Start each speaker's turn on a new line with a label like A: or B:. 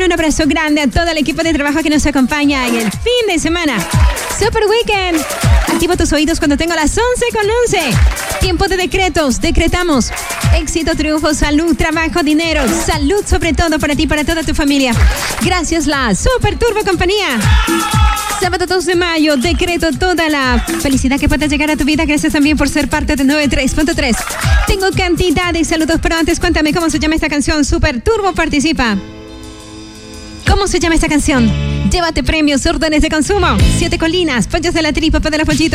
A: enviar un abrazo grande a todo el equipo de trabajo que nos acompaña en el fin de semana. Super Weekend. Activa tus oídos cuando tengo las 11:11. Tiempo de decretos. Decretamos éxito, triunfo, salud, trabajo, dinero. Salud sobre todo para ti y para toda tu familia. Gracias, la Super Turbo Compañía. Sábado 2 de mayo, decreto toda la felicidad que pueda llegar a tu vida. Gracias también por ser parte de 93.3. Tengo cantidad de saludos, pero antes cuéntame cómo se llama esta canción. Super Turbo participa. ¿Cómo se llama esta canción? Llévate premios, órdenes de consumo. 7 colinas, pollos de la tripa, de la pollito.